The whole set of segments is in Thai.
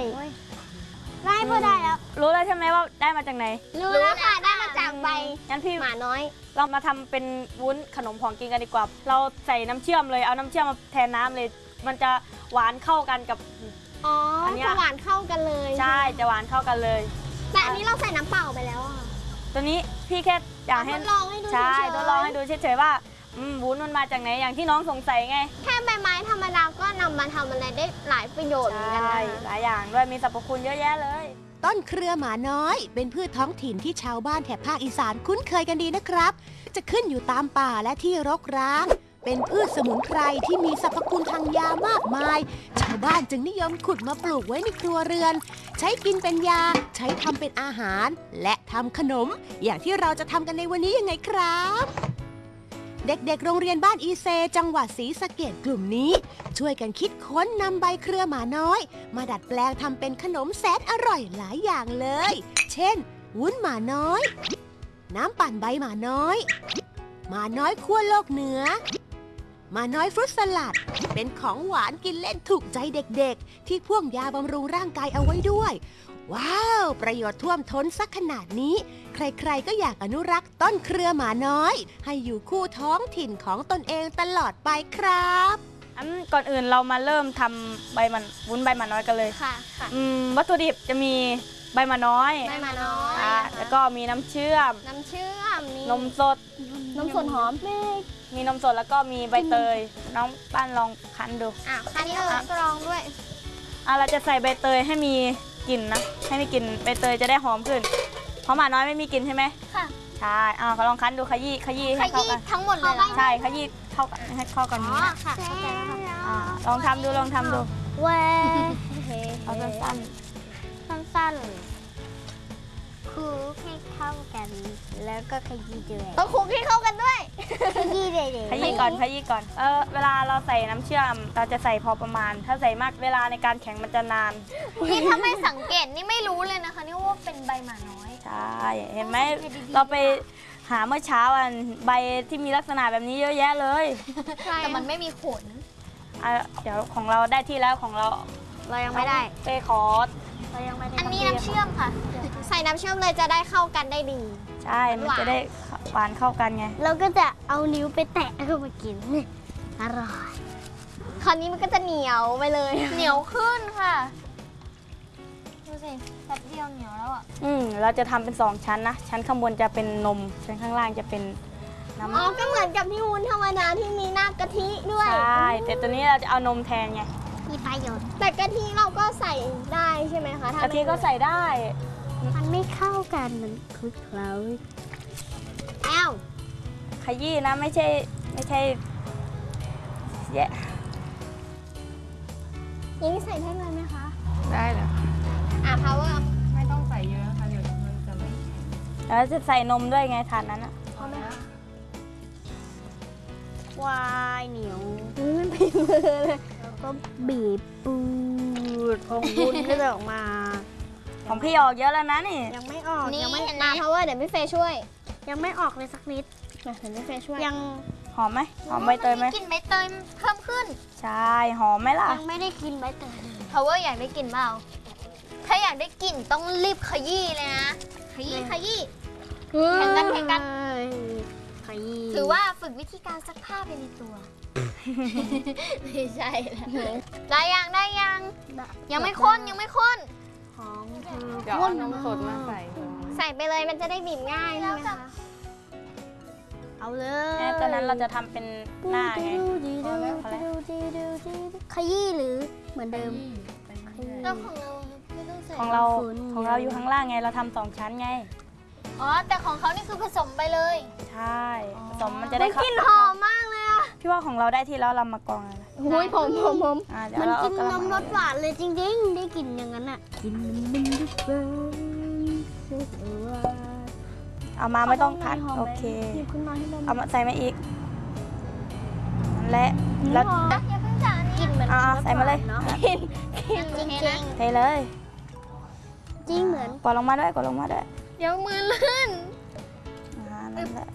ได้พอได้แล้วรู้แล้วใช่ไหมว่าได้มาจากไหนรู้แล้วค่ะได้มาจากใบงั้นพี่หมาน้อยเรามาทำเป็นวุ้นขนมของกินกันดีกว่าเราใส่น้ำเชื่อมเลยเอาน้ำเชื่อมมาแทนน้ำเลยมันจะหวานเข้ากันกับอันนี้จะหวานเข้ากันเลยใช่จะหวานเข้ากันเลยแต่อันนี้เราใส่น้ำเปล่าไปแล้วอ่ะตัวนี้พี่แค่อยากให้ทดลองให้ดูใช่ทดลองให้ดูเฉยๆว่าวุ้นมันมาจากไหนอย่างที่น้องสงสัยไงแค่ใบไม้ธรรมดาก็นำมาทำอะไรได้หลายประโยชน์เหมือนกันนะหลายอย่างด้วยมีสรรพคุณเยอะแยะเลยต้นเครือหมาน้อยเป็นพืชท้องถิ่นที่ชาวบ้านแถบภาคอีสานคุ้นเคยกันดีนะครับจะขึ้นอยู่ตามป่าและที่รกร้างเป็นพืชสมุนไพรที่มีสรรพคุณทางยามากมายชาวบ้านจึงนิยมขุดมาปลูกไว้ในครัวเรือนใช้กินเป็นยาใช้ทำเป็นอาหารและทำขนมอย่างที่เราจะทำกันในวันนี้ยังไงครับเด็กๆโรงเรียนบ้านอีเซจังหวัดศรีสะเกษกลุ่มนี้ช่วยกันคิดค้นนำใบเครือหมาน้อยมาดัดแปลงทำเป็นขนมแสนอร่อยหลายอย่างเลยเช่นวุ้นหมาน้อยน้ำปั่นใบหมาน้อยหมาน้อยขั้วโลกเหนือหมาน้อยฟรุตสลัดเป็นของหวานกินเล่นถูกใจเด็กๆที่พ่วงยาบำรุงร่างกายเอาไว้ด้วยว้าวประโยชน์ท่วมท้นสักขนาดนี้ใครๆก็อยากอนุรักษ์ต้นเครือหมาน้อยให้อยู่คู่ท้องถิ่นของตนเองตลอดไปครับก่อนอื่นเรามาเริ่มทำวุ้นใบหมาน้อยกันเลยค่ะวัตถุดิบจะมีใบหมาน้อยแล้วก็มีน้ำเชื่อมนมสดหอมมีนมสดแล้วก็มีใบเตยน้องปั้นลองคั้นดูคั้นเลยกรองด้วยเราจะใส่ใบเตยให้มีกลิ่นนะให้มีกลิ่นใบเตยจะได้หอมขึ้นเพราะหมาน้อยไม่มีกลิ่นใช่ไหมค่ะใช่เขาลองคั้นดูขยี้ให้เข้ากันทั้งหมดเลยใช่ขยี้เข้ากันให้เข้ากันนี้ค่ะลองทำดูแหวเอาสั้นคลุกให้เข้ากันแล้วก็ขยี้ด้วยต้องคลุกให้เข้ากันด้วยขยี้เลยขยี้ก่อนเวลาเราใส่น้ำเชื่อมเราจะใส่พอประมาณถ้าใส่มากเวลาในการแข็งมันจะนานนี่ถ้าไม่สังเกตนี่ไม่รู้เลยนะคะนี่ว่าเป็นใบหมาน้อยใช่เห็นไหมเราไปหาเมื่อเช้าใบที่มีลักษณะแบบนี้เยอะแยะเลยแต่มันไม่มีขนเดี๋ยวของเราได้ที่แล้วของเรายังไม่ได้ไปขออันนี้น้ำเชื่อมค่ะใส่น้ำเชื่อมเลยจะได้เข้ากันได้ดีใช่มันจะได้หวานเข้ากันไงเราก็จะเอานิ้วไปแตะแล้วก็มากินอร่อยคราวนี้มันก็จะเหนียวไปเลยเหนียวขึ้นค่ะดูสิแป๊บเดียวเหนียวแล้วเราจะทำเป็น2ชั้นนะชั้นข้างบนจะเป็นนมชั้นข้างล่างจะเป็นน้ำก็เหมือนกับที่วุ้นธรรมดาที่มีหน้ากะทิด้วยใช่แต่ตัวนี้เราจะเอานมแทนไงมีประโยชน์แต่กะทิเราก็ใส่ได้ใช่ไหมคะกะทิก็ใส่ได้มันไม่เข้ากันมันคลุกเคล้าขยี้นะไม่ใช่แย่ยังใส่ได้เลยไหมคะได้เลย power ไม่ต้องใส่เยอะค่ะเดี๋ยวมันจะไม่แล้วจะใส่นมด้วยไงทานนั้นพอไหมคะวายเหนียวมันเป็นมือเลยก็บีบปูดของวุ้นก็จะออกมาของพี่ออกเยอะแล้วนะนี่ยังไม่ออกยังไม่มาเพราะว่าเดี๋ยวพี่เฟย์ช่วยยังไม่ออกเลยสักนิดเดี๋ยวพี่เฟย์ช่วยยังหอมไหมหอมใบเตยไหมกลิ่นใบเตยเพิ่มขึ้นใช่หอมไหมล่ะยังไม่ได้กินใบเตยเพราะว่าอยากได้กลิ่นเปล่าถ้าอยากได้กลิ่นต้องรีบขยี้เลยนะขยี้แข่งกันขยี้ถือว่าฝึกวิธีการซักผ้าไปในตัวไม่ใช่ได้ยังไม่ข้นหอมเดี๋ยวเอานมสดมาใส่ไปเลยมันจะได้บีบง่ายใช่ไหมคะเอาเลยตอนนั้นเราจะทำเป็นหน้าไงขยี้หรือเหมือนเดิมแล้วของเราอยู่ข้างล่างไงเราทำ2ชั้นไงแต่ของเขานี่คือผสมไปเลยใช่ผสมมันจะได้กลิ่นหอมมากเลยพี่ว่าของเราได้ที่แล้วเรามากองเลยผมมันกินนมรสหวานเลยจริงๆได้กลิ่นอย่างนั้นอ่ะกินมันเอามาไม่ต้องผัดโอเคเอามาใส่มาอีกนั่นแหละแล้วกินเหมือนใส่มาเลยกินจริงเทเลยจริงเหมือนกดลงมาด้วยเดี๋ยวมือลื่นนั่นแหละ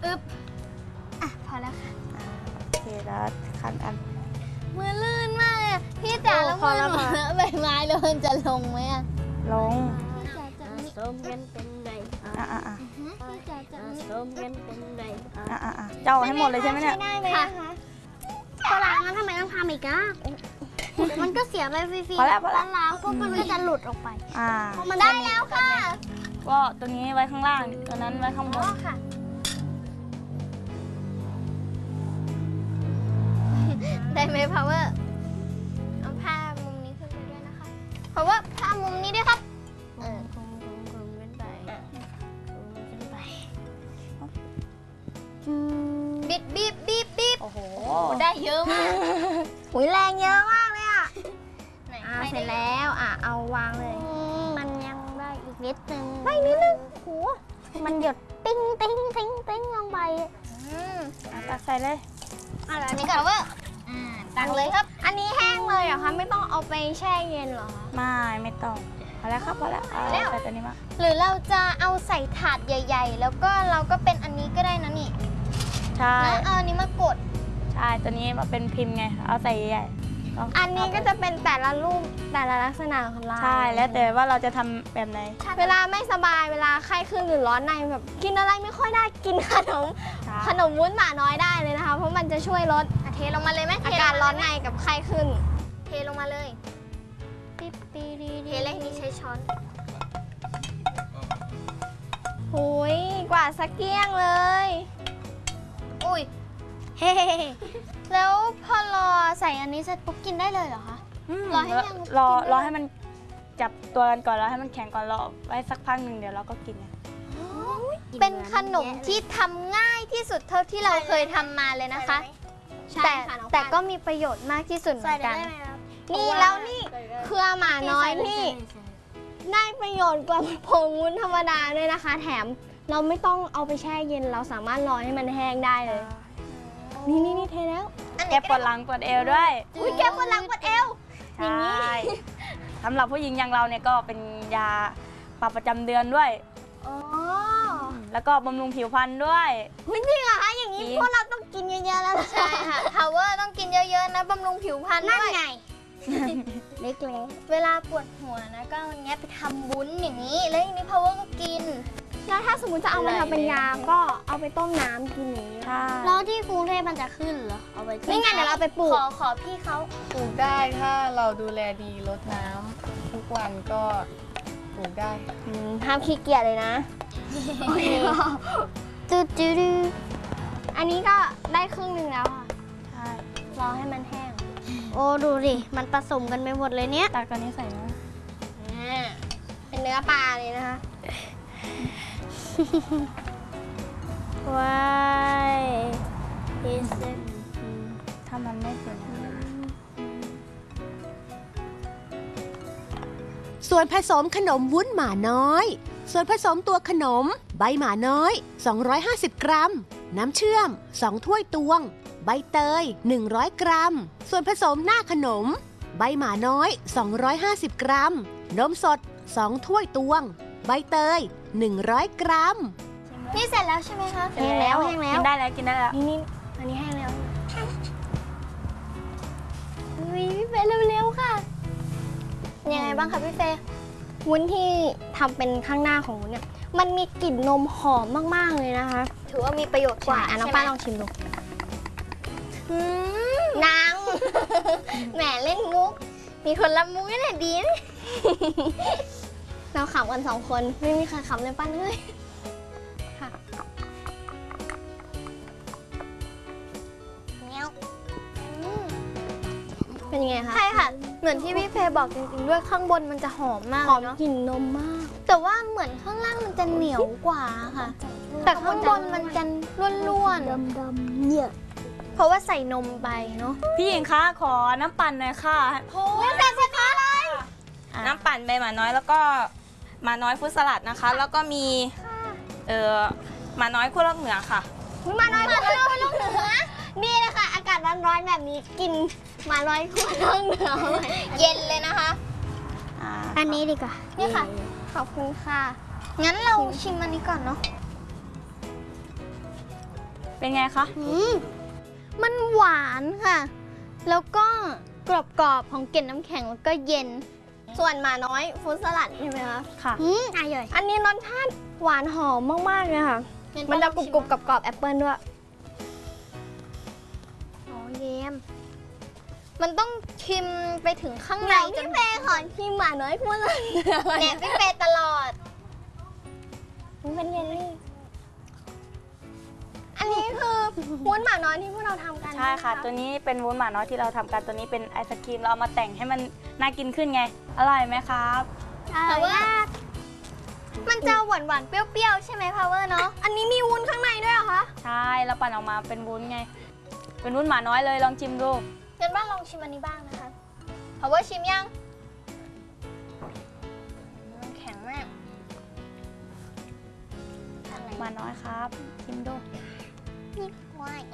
พอแล้วค่ะโอเคแล้วคั้นอันมือลื่นมากเลยอะพี่จ๋าแล้วมือหนูเลอะใบไม้แล้วมันจะลงไหมอะลงพี่จ๋าจะนี่ส้มกันเป็นไรพี่จ๋าจะนี่ส้มกันเป็นไรเจ้าให้หมดเลยใช่ไหมเนี่ยได้ไหมคะพอล้างแล้วทำไมต้องทำอีกอะมันก็เสียไปฟรีๆพอแล้วพอแล้วล้างปุ๊บมันก็จะหลุดออกไปมันได้แล้วค่ะก็ตัวนี้ไว้ข้างล่าง ตัวนั้นไว้ข้างบอ๋อน ค่ะ ได้ไหม power เอาผ้ามุมนี้ขึ้นไปด้วยนะคะ เพราะว่าผ้ามุมนี้ด้วยครับคงเป็นไรเป็นไรบิดบีบบีบบีบโอ้โหได้เยอะมากหุยแรงเยอะมากเลยอ่ะไหนเสร็จแล้วเอาวางเลยมันยังได้อีกนิดนึงได้นิดนึงโหมันหยดติ้งติ้งติ้งติ้งลงไปตักใส่เลยอะไรอันนี้ก่อนว่าตักเลยครับอันนี้แห้งเลยเหรอคะไม่ต้องเอาไปแช่เย็นเหรอคะไม่ต้องพอแล้วครับพอแล้วใส่ตัวนี้มาหรือเราจะเอาใส่ถาดใหญ่ ๆ แล้วก็เราก็เป็นอันนี้ก็ได้นะนี่ใช่แล้วเอาอันนี้มากดใช่ตัวนี้มาเป็นพิมพ์ไง เอาใส่ใหญ่อันนี้ก็จะเป็นแต่ละรูปแต่ละลักษณะของลายใช่แล้วแต่ว่าเราจะทำแบบไหนเวลาไม่สบายเวลาไข้ขึ้นหรือร้อนในแบบกินอะไรไม่ค่อยได้กินขนมวุ้นหมาน้อยได้เลยนะคะ เพราะมันจะช่วยลดเทลงมาเลยไหมอาการร้อนในกับไข้ขึ้นเทลงมาเลยเทเล็กนี้ใช้ช้อนหุยกว่าสักเกี้ยงเลยอุ้ยเฮ้แล้วพอรอใส่อันนี้เสร็จปุ๊บกินได้เลยเหรอคะ รอให้ยังรอให้มันจับตัวกันก่อนแล้วให้มันแข็งก่อนรอไว้สักพักหนึ่งเดี๋ยวเราก็กินไงเป็นขนมที่ทำง่ายที่สุดเท่าที่เราเคยทำมาเลยนะคะ แต่ก็มีประโยชน์มากที่สุดเหมือนกันนี่แล้วนี่เครือหมาน้อยนี่ได้ประโยชน์กว่าผงวุ้นธรรมดาด้วยนะคะ แถมเราไม่ต้องเอาไปแช่เย็นเราสามารถรอให้มันแห้งได้เลย นี่เทแล้วแกปวดหลังปวดเอวด้วยอุ้ยแก้ปวดหลังปวดเอวใช่สำหรับผู้หญิงอย่างเราเนี่ยก็เป็นยาปรับประจำเดือนด้วยอ๋อแล้วก็บำรุงผิวพรรณด้วยเฮ้ยจริงเหรอคะอย่างนี้จริงพวกเราต้องกินเยอะๆแล้วล่ะใช่ค่ะ power ต้องกินเยอะๆนะบำรุงผิวพรรณนั่นด้วยไง เล็กเวลาปวดหัวนะก็เอาอันเนี้ยไปทำวุ้นอย่างนี้ แล้วอย่างนี้ power ก็กินๆแล้วถ้าสมมติจะเอามาทำเป็นยาก็เอาไปต้มน้ำกินอย่างนี้ใช่แล้วที่กรุงเทพมันจะขึ้นเหรอ เอาไปขึ้นไม่งั้นเดี๋ยวเราไปปลูกขอพี่เขาปลูกได้ถ้าเราดูแลดีรดน้ำทุกวันก็ปลูกได้ห้ามขี้เกียจเลยนะจืดอันนี้ก็ได้ครึ่งหนึ่งแล้วค่ะใช่รอให้มันแห้งโอ้ดูดิ มันผสมกันไปหมดเลยเนี้ยตักตัวนี้ใส่นะเป็นเนื้อปลาเลยนะคะ ว้ายพิเศษถ้ามันไม่เป็นส่วนผสมขนมวุ้นหมาน้อย ส่วนผสมตัวขนม ใบหมาน้อย 250 กรัม น้ำเชื่อม 2 ถ้วยตวง ใบเตย 100 กรัม ส่วนผสมหน้าขนม ใบหมาน้อย 250 กรัม นมสด 2 ถ้วยตวง ใบเตย 100 กรัมนี่เสร็จแล้วใช่ไหมคะแห้งแล้วแห้งแล้วกินได้แล้วกินได้แล้วนี่อันนี้แห้งแล้วพี่เฟย์เร็วๆค่ะ ยังไงบ้างคะพี่เฟย์วุ้นที่ทำเป็นข้างหน้าของวุ้นเนี่ย มันมีกลิ่นนมหอมมากๆเลยนะคะถือว่ามีประโยชน์กว่าน้องใช่ไหมป้าลองชิมดูนาง แหมเล่นมุกมีคนรับมุกนี่แหละดีนะเราขำกันสองคน ไม่มีใครขำเลยป้าเลยค่ะ เป็นยังไงคะใช่ค่ะ เหมือนที่พี่เฟย์บอกจริงๆด้วยข้างบนมันจะหอมมากหอมเนาะกลิ่นนมมากแต่ว่าเหมือนข้างล่างมันจะเหนียวกว่าค่ะ แต่ข้างบนมันจะร่วนดำๆเนี่ยๆ เพราะว่าใส่นมไปเนาะพี่หญิงคะขอน้ำปั่นหน่อยค่ะใส่สิคะเลยน้ำปั่นใบหมาน้อยแล้วก็หมาน้อยฟรุตสลัดนะคะ แล้วก็มีหมาน้อยขั้วโลกเหนือค่ะมาน้อยมาลูกเหนือนี่นะคะ อากาศร้อนๆแบบนี้กินมาน้อยขั้วโลกเหนือเย็นเลยนะคะอันนี้ดีกว่านี่ค่ะขอบคุณค่ะงั้นเราชิมอันนี้ก่อนเนาะเป็นไงคะมันหวานค่ะ แล้วก็กรอบๆของเกล็ดน้ำแข็งแล้วก็เย็นส่วนหมาน้อยฟรุตสลัดใช่ไหมคะค่ะอร่อยอันนี้รสชาติหวานหอมมากๆเลยค่ะ มันจะกรุบๆกรอบๆแอปเปิลด้วยอ๋อเยมมันต้องชิมไปถึงข้างในไหนพี่เฟย์ขอชิมหมาน้อยฟรุตสลัดเนี่ยพี่เฟย์ตลอดมันเป็นเยลลี่ อันนี้คือวุ้นหมาน้อยที่พวกเราทำกันใช่ค่ะไหมตัวนี้เป็นวุ้นหมาน้อยที่เราทำกัน ตัวนี้เป็นไอศครีม เราเอามาแต่งให้มันน่ากินขึ้นไง อร่อยไหมครับแต่ว่ามันจะหวานๆเปรี้ยวๆใช่ไหมพาวเวอร์เนาะอันนี้มีวุ้นข้างในด้วยเหรอคะใช่ แล้วปั่นออกมาเป็นวุ้นไง เป็นวุ้นหมาน้อยเลย ลองชิมดูงั้นว่าลองชิมอันนี้บ้างนะคะพาวเวอร์ชิมยังแข็งมากหมาน้อยครับ ชิมดูนี่ว้าย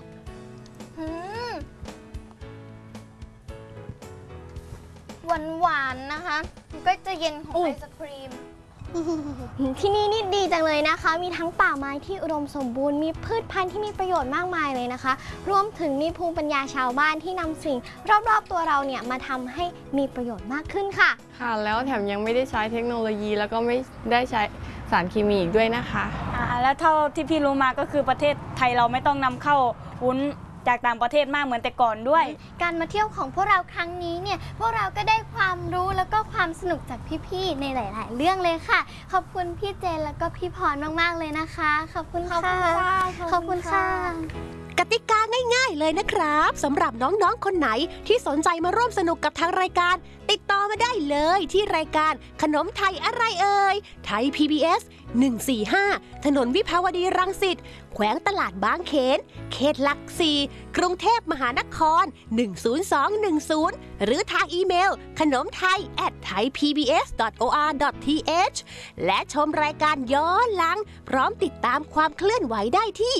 หวานๆนะคะมันก็จะเย็นของไอศครีมที่นี่นี่ดีจังเลยนะคะ มีทั้งป่าไม้ที่อุดมสมบูรณ์ มีพืชพันธุ์ที่มีประโยชน์มากมายเลยนะคะ รวมถึงมีภูมิปัญญาชาวบ้านที่นำสิ่งรอบๆตัวเราเนี่ยมาทำให้มีประโยชน์มากขึ้นค่ะค่ะ แล้วแถมยังไม่ได้ใช้เทคโนโลยีแล้วก็ไม่ได้ใช้สารเคมีอีกด้วยนะคะแล้วเท่าที่พี่รู้มาก็คือประเทศไทยเราไม่ต้องนำเข้าวุ้นจากต่างประเทศมากเหมือนแต่ก่อนด้วยการมาเที่ยวของพวกเราครั้งนี้เนี่ย พวกเราก็ได้ความรู้แล้วก็ความสนุกจากพี่ๆในหลาย ๆ เรื่องเลยค่ะ ขอบคุณพี่เจนแล้วก็พี่พรมากๆเลยนะคะ ขอบคุณค่ะ ขอบคุณค่ะกติกาง่ายๆเลยนะครับสำหรับน้องๆคนไหนที่สนใจมาร่วมสนุกกับทางรายการ ติดต่อมาได้เลยที่รายการขนมไทยอะไรเอ่ยไทย PBS 145 ถนนวิภาวดีรังสิตแขวงตลาดบางเขนเขตหลัก4กรุงเทพมหานคร 10210 หรือทางอีเมลขนมไทย @thaipbs.or.th และชมรายการย้อนหลัง พร้อมติดตามความเคลื่อนไหวได้ที่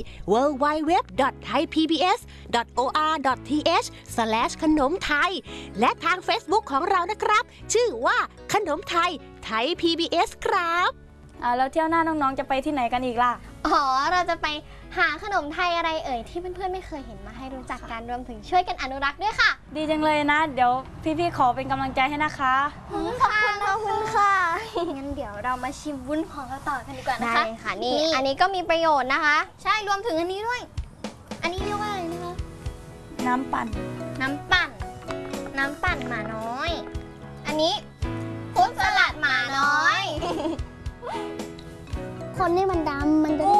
www.thaipbs.or.th ขนมไทย และทาง Facebook ของเรานะครับ ชื่อว่าขนมไทยไทย PBS ครับแล้วเที่ยวหน้าน้องๆจะไปที่ไหนกันอีกล่ะอ๋อ เราจะไปหาขนมไทยอะไรเอ่ยที่เพื่อนๆไม่เคยเห็นมาให้รู้จักกันรวมถึงช่วยกันอนุรักษ์ด้วยค่ะดีจังเลยนะ เดี๋ยวพี่ๆขอเป็นกำลังใจให้นะคะขอบคุณค่ะงั้นเดี๋ยวเรามาชิมวุ้นของเราต่อกันดีกว่านะได้คะค่ะ นี่ อันนี้ก็มีประโยชน์นะคะใช่รวมถึงอันนี้ด้วย อันนี้เรียกว่าอะไรนะคะน้ำปั่นน้ำปั่นหมาน้อย อันนี้ฟรุตสลัดหมาน้อยคนนี่มันดำมันจะ